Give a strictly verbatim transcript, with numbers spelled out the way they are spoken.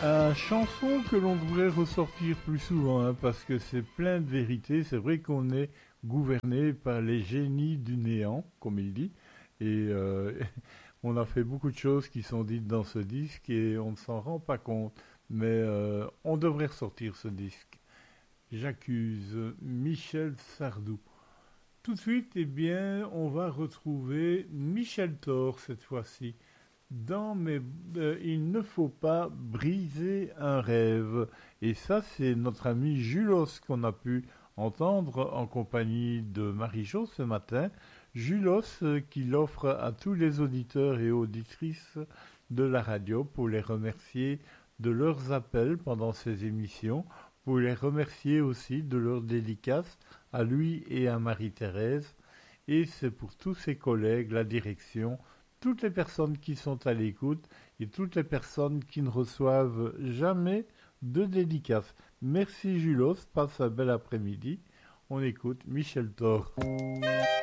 Une chanson que l'on devrait ressortir plus souvent, hein, parce que c'est plein de vérité. C'est vrai qu'on est gouverné par les génies du néant, comme il dit, et euh, on a fait beaucoup de choses qui sont dites dans ce disque et on ne s'en rend pas compte. Mais euh, on devrait ressortir ce disque. J'accuse Michel Sardou. Tout de suite, eh bien, on va retrouver Michel Thor cette fois-ci. Dans mes, euh, il ne faut pas briser un rêve. Et ça, c'est notre ami Julos qu'on a pu entendre en compagnie de Marie-Jo ce matin. Julos euh, qui l'offre à tous les auditeurs et auditrices de la radio pour les remercier de leurs appels pendant ces émissions, pour les remercier aussi de leurs dédicaces à lui et à Marie-Thérèse. Et c'est pour tous ses collègues, la direction, toutes les personnes qui sont à l'écoute et toutes les personnes qui ne reçoivent jamais de dédicaces. Merci Julos, passe un bel après-midi. On écoute Michel Thor.